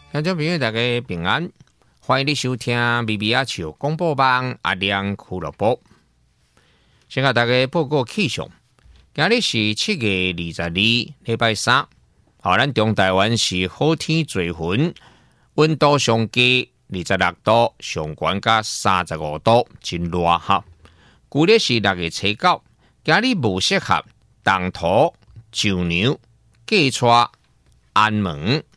听众朋友，大家平安，欢迎你收听咪咪阿笑广播网阿亮俱乐部。先甲大家报告气象，今日是7月22日，礼拜三。咱中台湾是好天做云，温度上低26度，上悬甲35度，真热哈。旧历是6月初9，今日无适合动土、上牛、嫁娶、安门。